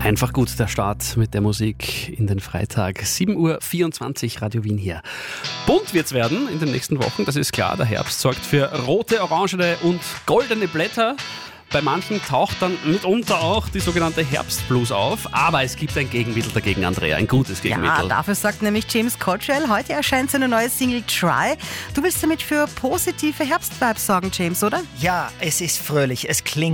Einfach gut, der Start mit der Musik in den Freitag. 7:24 Uhr, Radio Wien hier. Bunt wird's werden in den nächsten Wochen, das ist klar. Der Herbst sorgt für rote, orangene und goldene Blätter. Bei manchen taucht dann mitunter auch die sogenannte Herbstblues auf. Aber es gibt ein Gegenmittel dagegen, Andrea, ein gutes Gegenmittel. Ja, dafür sagt nämlich James Cottrell, heute erscheint seine neue Single Try. Du willst damit für positive Herbstvibes sorgen, James, oder? Ja, es ist fröhlich, es klingt